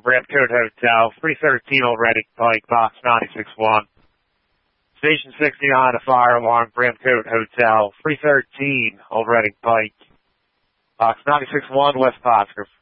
Bramcote Hotel, 313 Old Reading Pike, box 96-1. Station 69, a fire alarm, Bramcote Hotel, 313 Old Reading Pike, box 96-1, West Pottsgrove.